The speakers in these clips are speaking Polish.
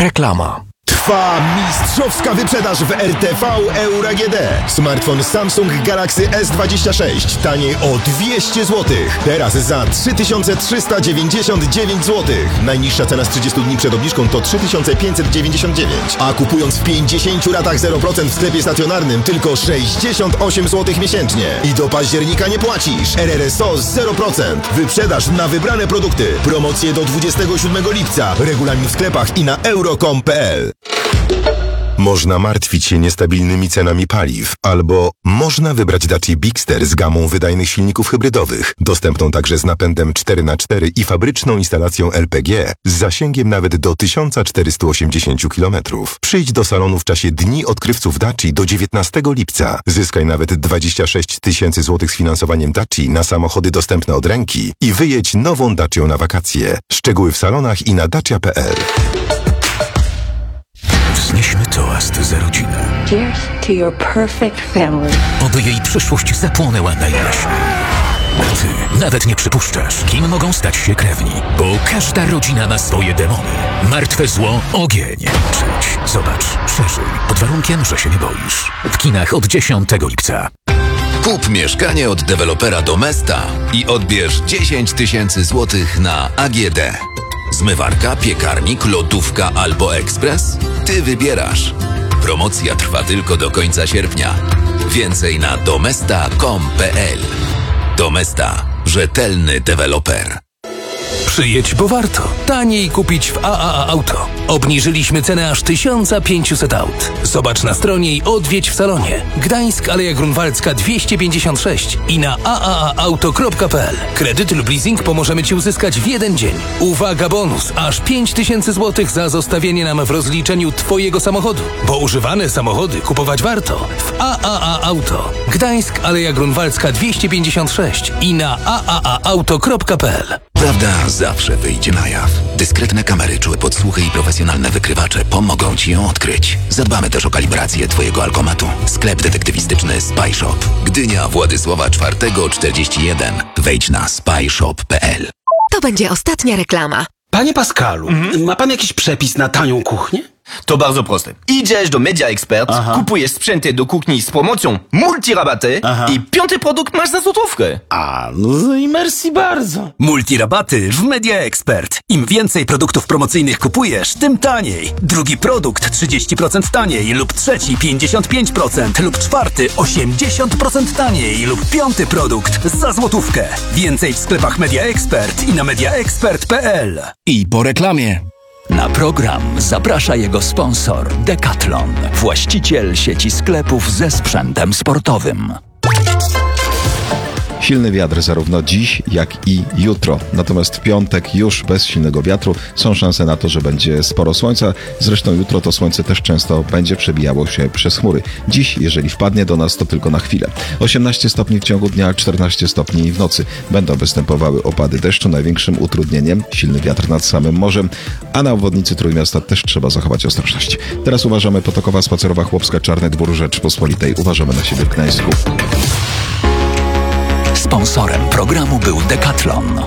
Reklama. Trwa mistrzowska wyprzedaż w RTV Euro AGD. Smartfon Samsung Galaxy S26 taniej o 200 zł. Teraz za 3399 zł. Najniższa cena z 30 dni przed obniżką to 3599. A kupując w 50 ratach 0% w sklepie stacjonarnym tylko 68 zł miesięcznie. I do października nie płacisz. RRSO 0%. Wyprzedaż na wybrane produkty. Promocje do 27 lipca. Regulamin w sklepach i na euro.com.pl. Można martwić się niestabilnymi cenami paliw, albo można wybrać Dacia Bigster z gamą wydajnych silników hybrydowych, dostępną także z napędem 4x4 i fabryczną instalacją LPG z zasięgiem nawet do 1480 km. Przyjdź do salonu w czasie Dni Odkrywców Dacia do 19 lipca. Zyskaj nawet 26 000 zł z finansowaniem Dacia na samochody dostępne od ręki i wyjedź nową Dacią na wakacje. Szczegóły w salonach i na dacia.pl. Wznieśmy toast za rodzinę. Cheers to your perfect family. Oby jej przyszłość zapłonęła najjaśniej. A ty nawet nie przypuszczasz, kim mogą stać się krewni. Bo każda rodzina ma swoje demony. Martwe zło, ogień. Przyjdź, zobacz, przeżyj. Pod warunkiem, że się nie boisz. W kinach od 10 lipca. Kup mieszkanie od dewelopera Domesta i odbierz 10 000 złotych na AGD. Zmywarka, piekarnik, lodówka albo ekspres? Ty wybierasz. Promocja trwa tylko do końca sierpnia. Więcej na domesta.com.pl. Domesta. Rzetelny deweloper. Przyjedź, bo warto. Taniej kupić w AAA Auto. Obniżyliśmy cenę aż 1500 aut. Zobacz na stronie i odwiedź w salonie. Gdańsk, Aleja Grunwaldzka 256 i na aaauto.pl. Kredyt lub leasing pomożemy Ci uzyskać w jeden dzień. Uwaga, bonus! Aż 5000 zł za zostawienie nam w rozliczeniu Twojego samochodu. Bo używane samochody kupować warto w AAA Auto. Gdańsk, Aleja Grunwaldzka 256 i na aaauto.pl. Prawda zawsze wyjdzie na jaw. Dyskretne kamery, czułe podsłuchy i profesjonalne wykrywacze pomogą Ci ją odkryć. Zadbamy też o kalibrację Twojego alkomatu. Sklep detektywistyczny Spy Shop. Gdynia, Władysława 4/41. Wejdź na spyshop.pl. To będzie ostatnia reklama. Panie Pascalu, ma pan jakiś przepis na tanią kuchnię? To bardzo proste. Idziesz do Media Expert, kupujesz sprzęty do kuchni z promocją multirabaty i 5. produkt masz za złotówkę. A, no i merci bardzo. Multirabaty w Media Expert. Im więcej produktów promocyjnych kupujesz, tym taniej. Drugi produkt 30% taniej lub trzeci 55% lub czwarty 80% taniej lub 5. produkt za złotówkę. Więcej w sklepach Media Expert i na mediaexpert.pl. I po reklamie. Na program zaprasza jego sponsor Decathlon, właściciel sieci sklepów ze sprzętem sportowym. Silny wiatr zarówno dziś, jak i jutro. Natomiast w piątek już bez silnego wiatru są szanse na to, że będzie sporo słońca. Zresztą jutro to słońce też często będzie przebijało się przez chmury. Dziś, jeżeli wpadnie do nas, to tylko na chwilę. 18 stopni w ciągu dnia, 14 stopni w nocy. Będą występowały opady deszczu. Największym utrudnieniem silny wiatr nad samym morzem, a na obwodnicy Trójmiasta też trzeba zachować ostrożność. Teraz uważamy Potokowa, Spacerowa, Chłopska, Czarny Dwór, Rzeczpospolitej. Uważamy na siebie w Gdańsku. Sponsorem programu był Decathlon.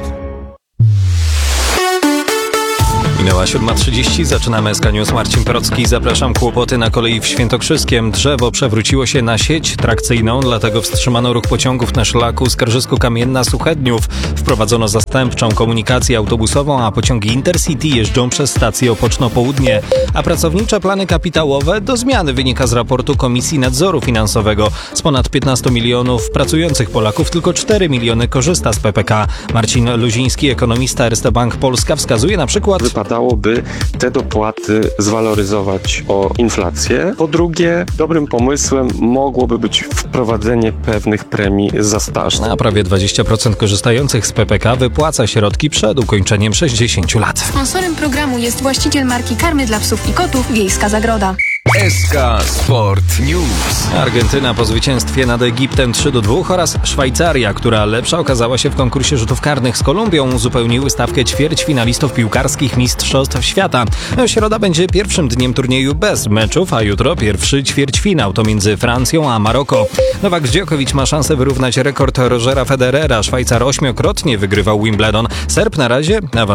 Minęła 7:30, zaczynamy SK News. Marcin Perocki, zapraszam. Kłopoty na kolei w Świętokrzyskiem. Drzewo przewróciło się na sieć trakcyjną, dlatego wstrzymano ruch pociągów na szlaku Skarżysku-Kamienna-Suchedniów. Wprowadzono zastępczą komunikację autobusową, a pociągi Intercity jeżdżą przez stację Opoczno-Południe. A pracownicze plany kapitałowe do zmiany wynika z raportu Komisji Nadzoru Finansowego. Z ponad 15 milionów pracujących Polaków tylko 4 miliony korzysta z PPK. Marcin Luziński, ekonomista Erste Bank Polska, wskazuje na przykład... Wypadałoby te dopłaty zwaloryzować o inflację. Po drugie, dobrym pomysłem mogłoby być wprowadzenie pewnych premii za staż. A prawie 20% korzystających z PPK wypłaca środki przed ukończeniem 60 lat. Sponsorem programu jest właściciel marki karmy dla psów i kotów Wiejska Zagroda. SK Sport News. Argentyna po zwycięstwie nad Egiptem 3-2 oraz Szwajcaria, która lepsza okazała się w konkursie rzutów karnych z Kolumbią, uzupełniły stawkę ćwierćfinalistów piłkarskich Mistrzostw Świata. Środa będzie pierwszym dniem turnieju bez meczów, a jutro pierwszy ćwierćfinał to między Francją a Maroko. Nowak Djokovic ma szansę wyrównać rekord Rogera Federera. Szwajcar 8-krotnie wygrywał Wimbledon. Serb na razie